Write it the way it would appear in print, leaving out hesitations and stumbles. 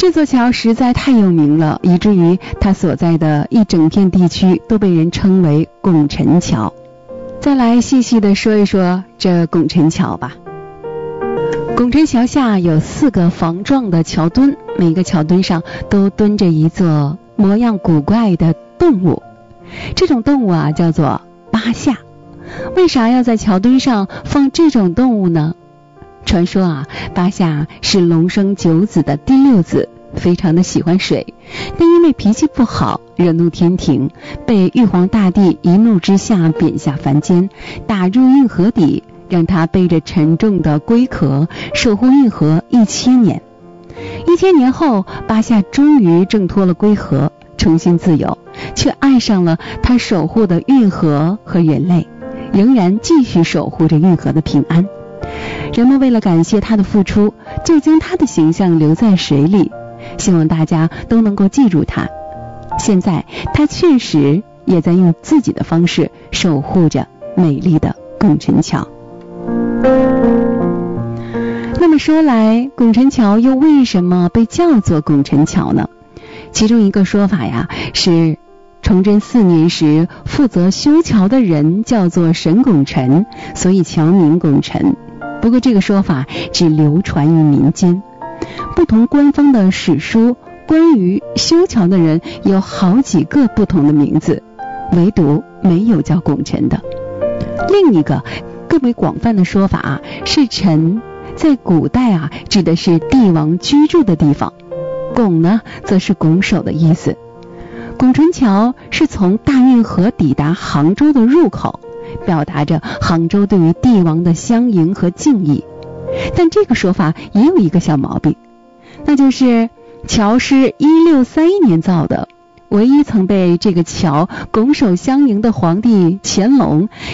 这座桥实在太有名了，以至于它所在的一整片地区都被人称为拱辰桥。再来细细地说一说这拱辰桥吧。拱辰桥下有4个房状的桥墩，每个桥墩上都蹲着一座模样古怪的动物。这种动物啊叫做八下。为啥要在桥墩上放这种动物呢？传说啊，八下是龙生9子的第6子，非常的喜欢水，但因为脾气不好，惹怒天庭，被玉皇大帝一怒之下贬下凡间，打入运河底，让他背着沉重的龟壳守护运河1000年。1000年后，八下终于挣脱了龟壳，重新自由，却爱上了他守护的运河和人类，仍然继续守护着运河的平安。人们为了感谢他的付出，就将他的形象留在水里，希望大家都能够记住他。现在他确实也在用自己的方式守护着美丽的拱辰桥。那么说来，拱辰桥又为什么被叫做拱辰桥呢？其中一个说法呀，是崇祯4年时负责修桥的人叫做沈拱辰，所以桥名拱辰。不过这个说法只流传于民间，不同官方的史书关于修桥的人有好几个不同的名字，唯独没有叫拱辰的。另一个更为广泛的说法是辰，在古代指的是帝王居住的地方，拱呢则是拱手的意思。拱辰桥是从大运河抵达杭州的入口，表达着杭州对于帝王的相迎和敬意。但这个说法也有一个小毛病，那就是桥是1631年造的，唯一曾被这个桥拱手相迎的皇帝乾隆